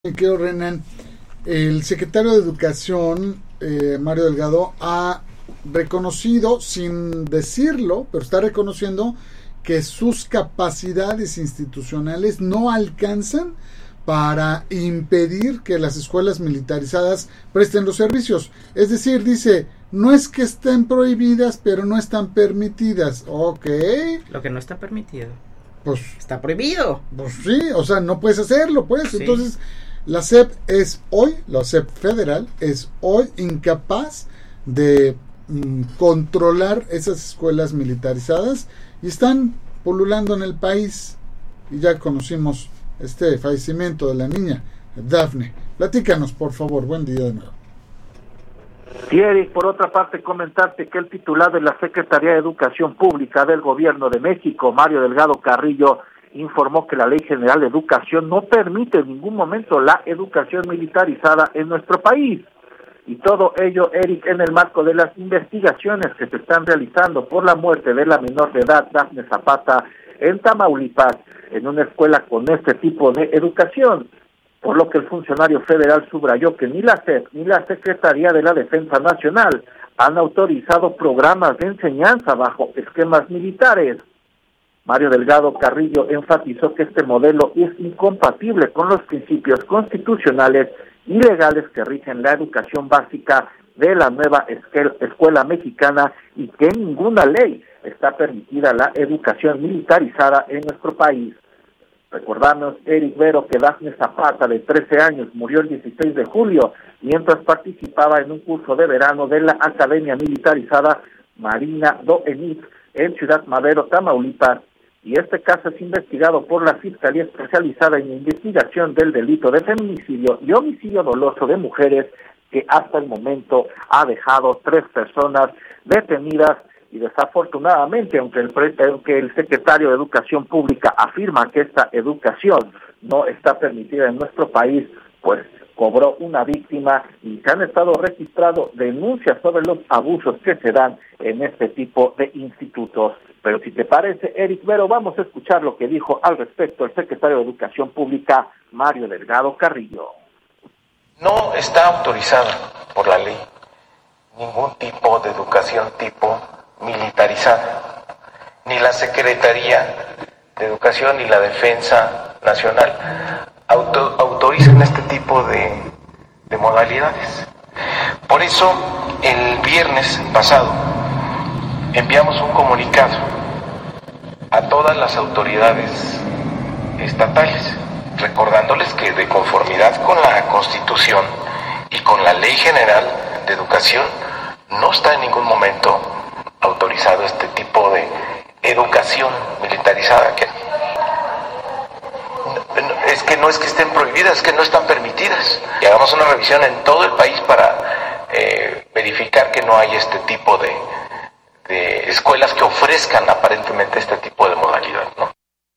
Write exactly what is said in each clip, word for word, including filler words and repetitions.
Mi querido Renan, el secretario de Educación, eh, Mario Delgado, ha reconocido, sin decirlo, pero está reconociendo que sus capacidades institucionales no alcanzan para impedir que las escuelas militarizadas presten los servicios. Es decir, dice, no es que estén prohibidas, pero no están permitidas. Ok. Lo que no está permitido. Pues está prohibido. Pues sí, o sea, no puedes hacerlo, pues. Sí. Entonces, la S E P es hoy, la S E P federal, es hoy incapaz de mm, controlar esas escuelas militarizadas y están pululando en el país. Y ya conocimos este fallecimiento de la niña Dafne. Platícanos, por favor. Buen día de nuevo. Sí, Eric, por otra parte, comentarte que el titular de la Secretaría de Educación Pública del Gobierno de México, Mario Delgado Carrillo, informó que la Ley General de Educación no permite en ningún momento la educación militarizada en nuestro país. Y todo ello, Eric, en el marco de las investigaciones que se están realizando por la muerte de la menor de edad, Dafne Zapata, en Tamaulipas, en una escuela con este tipo de educación. Por lo que el funcionario federal subrayó que ni la S E P ni la Secretaría de la Defensa Nacional han autorizado programas de enseñanza bajo esquemas militares. Mario Delgado Carrillo enfatizó que este modelo es incompatible con los principios constitucionales y legales que rigen la educación básica de la nueva escuela mexicana y que en ninguna ley está permitida la educación militarizada en nuestro país. Recordamos, Eric Vero, que Dafne Zapata, de trece años, murió el dieciséis de julio mientras participaba en un curso de verano de la Academia Militarizada Marina do Enit en Ciudad Madero, Tamaulipas, y este caso es investigado por la Fiscalía Especializada en Investigación del Delito de Feminicidio y Homicidio Doloso de Mujeres, que hasta el momento ha dejado tres personas detenidas. Y desafortunadamente, aunque el, aunque el secretario de Educación Pública afirma que esta educación no está permitida en nuestro país, pues cobró una víctima y se han estado registrando denuncias sobre los abusos que se dan en este tipo de institutos. Pero si te parece, Eric Vero, vamos a escuchar lo que dijo al respecto el secretario de Educación Pública, Mario Delgado Carrillo. No está autorizado por la ley ningún tipo de educación tipo militarizada, ni la Secretaría de Educación ni la Defensa Nacional auto, autorizan este tipo de, de modalidades. Por eso, el viernes pasado enviamos un comunicado a todas las autoridades estatales, recordándoles que de conformidad con la Constitución y con la Ley General de Educación, no está en ningún momento autorizado este tipo de educación militarizada. Que es que no es que estén prohibidas, es que no están permitidas. Y hagamos una revisión en todo el país para eh, verificar que no hay este tipo de, de escuelas que ofrezcan aparentemente este tipo de modalidad, ¿no?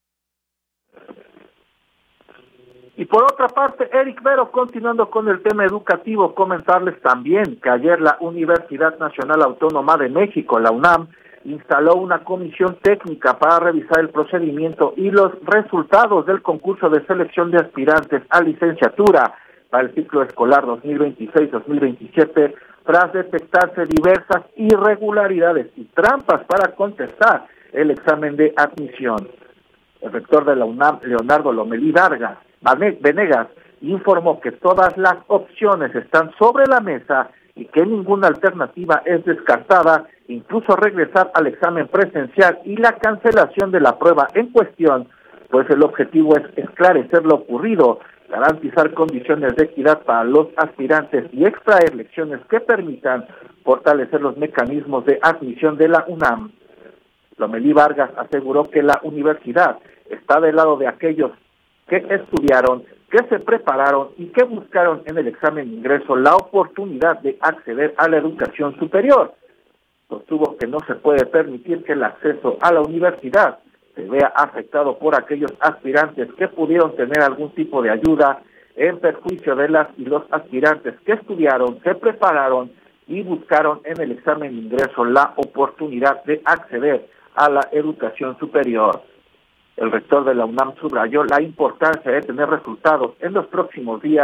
Y por otra parte, Eric Vero, continuando con el tema educativo, comentarles también que ayer la Universidad Nacional Autónoma de México, la UNAM, instaló una comisión técnica para revisar el procedimiento y los resultados del concurso de selección de aspirantes a licenciatura para el ciclo escolar dos mil veintiséis dos mil veintisiete, tras detectarse diversas irregularidades y trampas para contestar el examen de admisión. El rector de la UNAM, Leonardo Lomelí Vargas Venegas, informó que todas las opciones están sobre la mesa y que ninguna alternativa es descartada, incluso regresar al examen presencial y la cancelación de la prueba en cuestión, pues el objetivo es esclarecer lo ocurrido, garantizar condiciones de equidad para los aspirantes y extraer lecciones que permitan fortalecer los mecanismos de admisión de la UNAM. Lomelí Vargas aseguró que la universidad está del lado de aquellos que estudiaron, que se prepararon y que buscaron en el examen de ingreso la oportunidad de acceder a la educación superior. Sostuvo que no se puede permitir que el acceso a la universidad se vea afectado por aquellos aspirantes que pudieron tener algún tipo de ayuda en perjuicio de las y los aspirantes que estudiaron, se prepararon y buscaron en el examen de ingreso la oportunidad de acceder a la educación superior. El rector de la UNAM subrayó la importancia de tener resultados en los próximos días